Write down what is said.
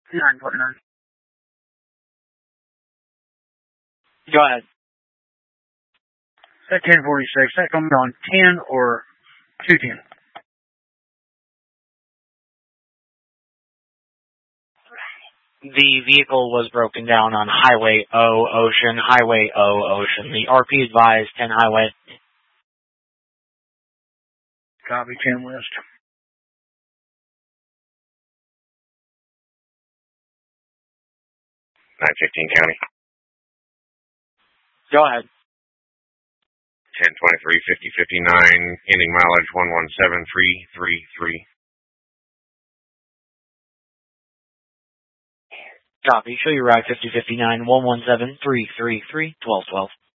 9.9. Go ahead. That 1046, that coming on 10 or 210? The vehicle was broken down on Highway O, Ocean, Highway O, Ocean. The RP advised 10 Highway. Copy, 10 West. 915 County. Go ahead. 1023, 5059, ending mileage 117333. Copy. Show your ride 5059, 117-333, 1212.